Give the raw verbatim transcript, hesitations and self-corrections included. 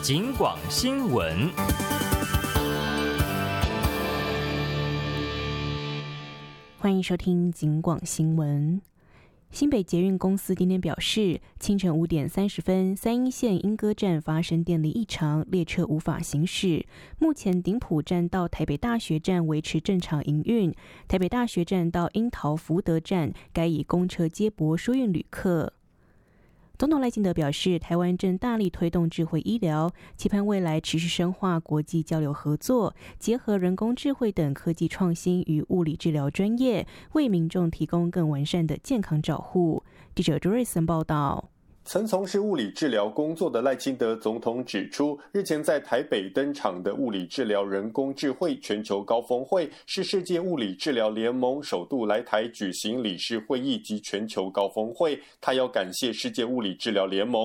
警广新闻。 欢迎收听警广新闻。新北捷运公司今天表示，清晨五点三十分，三鶯线莺歌站发生电力异常，列车无法行驶。目前顶埔站到台北大学站维持正常营运，台北大学站到樱桃福德站改以公车接驳疏运旅客。总统赖清德表示，台湾正大力推动智慧医疗，期盼未来持续深化国际交流合作，结合人工智慧等科技创新与物理治疗专业，为民众提供更完善的健康照护。记者卓瑞森报道。 曾从事物理治疗工作的赖清德总统指出，日前在台北登场的物理治疗人工智慧全球高峰会，是世界物理治疗联盟首度来台举行理事会议及全球高峰会。他要感谢世界物理治疗联盟